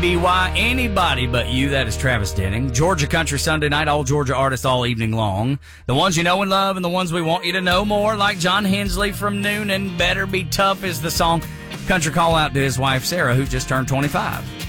BY, Anybody But You. That is Travis Denning. Georgia Country Sunday night, all Georgia artists all evening long. The ones you know and love and the ones we want you to know more, like John Hensley from Noon and Better Be Tough is the song. Country call out to his wife, Sarah, who just turned 25.